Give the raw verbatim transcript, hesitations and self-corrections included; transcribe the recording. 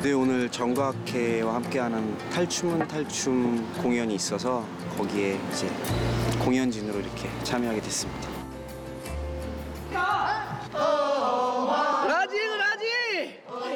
무대 오늘 정각회와 함께하는 탈춤은 탈춤 공연이 있어서 거기에 이제 공연진으로 이렇게 참여하게 됐습니다.